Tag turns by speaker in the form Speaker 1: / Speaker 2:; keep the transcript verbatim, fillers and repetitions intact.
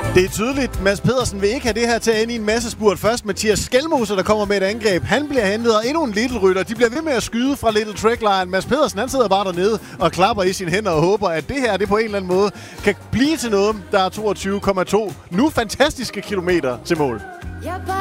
Speaker 1: Det er tydeligt. Mads Pedersen vil ikke have det her til at ende i en masse spurt. Først Mathias Skelmose, der kommer med et angreb. Han bliver hentet, og endnu en Little rytter. De bliver ved med at skyde fra Little Trek Line. Mads Pedersen, han sidder bare dernede og klapper i sine hænder og håber, at det her det på en eller anden måde kan blive til noget. Der er toogtyve komma to nu fantastiske kilometer til mål.